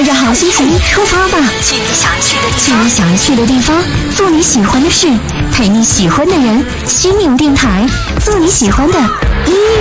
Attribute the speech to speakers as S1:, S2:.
S1: 带着好心情出发吧，
S2: 去你想去的地
S1: 去
S2: 方，
S1: 你想去的地方，做你喜欢的事，陪你喜欢的人。心灵电台，做你喜欢的音